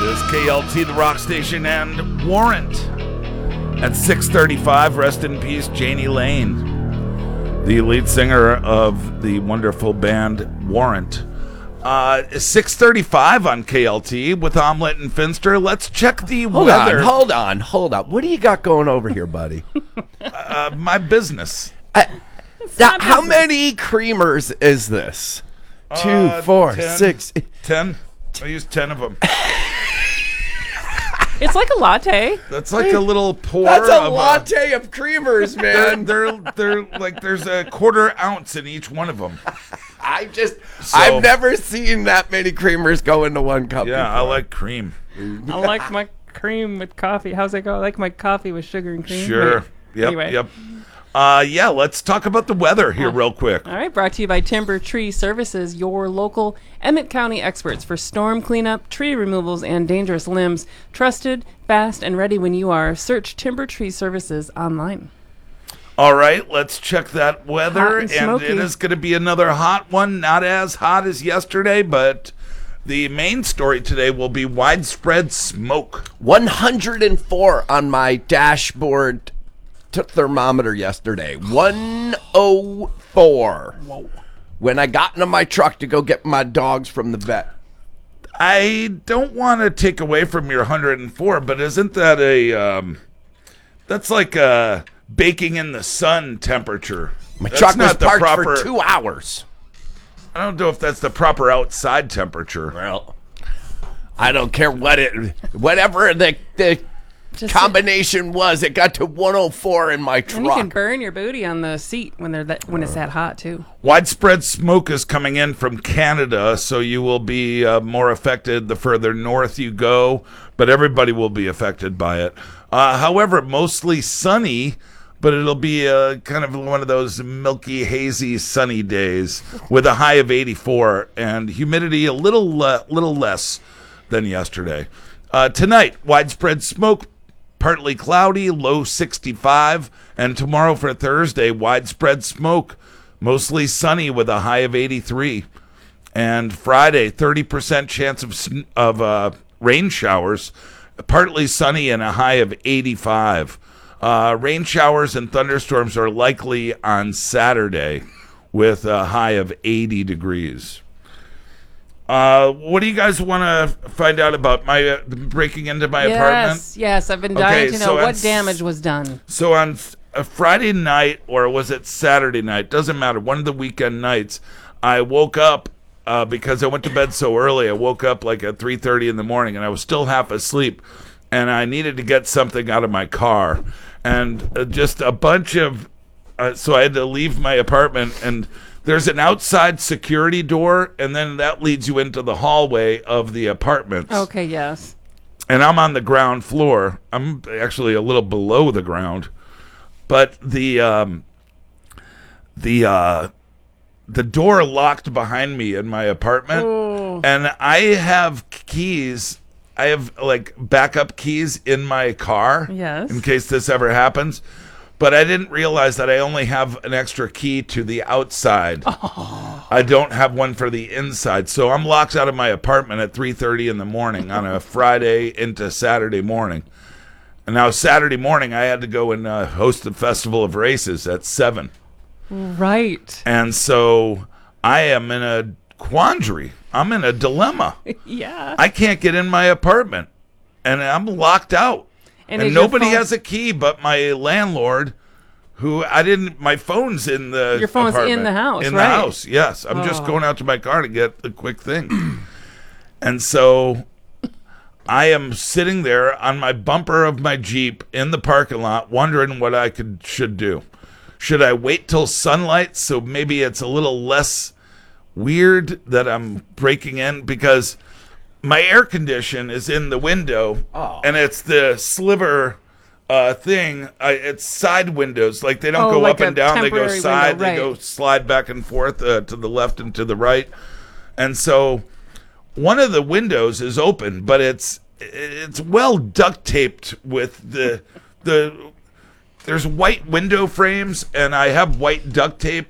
KLT, the rock station, and Warrant. At 6:35, rest in peace, Jani Lane, the lead singer of the wonderful band Warrant. 6:35 on KLT with Omelette and Finster. Let's check the weather. Hold on. What do you got going over here, buddy? My business. How many creamers is this? 2, 4, 10, 6. 10. I used 10 of them. It's like a latte. That's like a little pour. That's a latte of creamers, man. They're like there's a quarter ounce in each one of them. I've never seen that many creamers go into one cup. Yeah, before. I like cream. I like my cream with coffee. How's it go? I like my coffee with sugar and cream. Sure. Wait, Yep. anyway. Yep. Let's talk about the weather here real quick. All right, brought to you by Timber Tree Services, your local Emmett County experts for storm cleanup, tree removals, and dangerous limbs. Trusted, fast, and ready when you are. Search Timber Tree Services online. All right, let's check that weather. Hot and And smoky. it is going to be another hot one, not as hot as yesterday, but the main story today will be widespread smoke. 104 on my dashboard thermometer yesterday. 104. Whoa. When I got into my truck to go get my dogs from the vet. I don't want to take away from your 104, but isn't that that's like a baking in the sun temperature? My That's truck was not the parked proper- for 2 hours. I don't know if that's the proper outside temperature. Well, I don't care whatever the Just combination was. It got to 104 in my And you can truck. burn your booty on the seat when it's that hot too. Widespread smoke is coming in from Canada, so you will be more affected the further north you go, but everybody will be affected by it. However, mostly sunny, but it'll be kind of one of those milky, hazy, sunny days with a high of 84 and humidity a little less than yesterday. Tonight, widespread smoke, partly cloudy, low 65. And tomorrow for Thursday, widespread smoke, mostly sunny with a high of 83. And Friday, 30% chance of rain showers, partly sunny and a high of 85. Rain showers and thunderstorms are likely on Saturday with a high of 80 degrees. What do you guys want to find out about my breaking into my apartment? Yes, I've been dying Okay, to know so what damage was done. So on a Friday night, or was it Saturday night? Doesn't matter. One of the weekend nights, I woke up because I went to bed so early. I woke up like at 3:30 in the morning, and I was still half asleep, and I needed to get something out of my car, and just a bunch of. So I had to leave my apartment, and there's an outside security door, and then that leads you into the hallway of the apartments. Okay, yes. And I'm on the ground floor. I'm actually a little below the ground, but the door locked behind me in my apartment, and I have keys. I have like backup keys in my car, Yes. in case this ever happens. But I didn't realize that I only have an extra key to the outside. Oh. I don't have one for the inside. So I'm locked out of my apartment at 3:30 in the morning on a Friday into Saturday morning. And now Saturday morning, I had to go and host the Festival of Races at 7. Right. And so I am in a quandary. I'm in a dilemma. Yeah. I can't get in my apartment, and I'm locked out. And is your nobody phone- has a key but my landlord, who my phone's in the Your phone's in apartment. the house, In right? the house, yes. I'm just going out to my car to get the quick thing. And so I am sitting there on my bumper of my Jeep in the parking lot wondering what I should do. Should I wait till sunlight so maybe it's a little less weird that I'm breaking in? Because my air condition is in the window, and it's the sliver thing. It's side windows. Like they don't go like up and a down. They go temporary side. window, They go slide back and forth to the left and to the right. And so one of the windows is open, but it's well duct taped with the there's white window frames, and I have white duct tape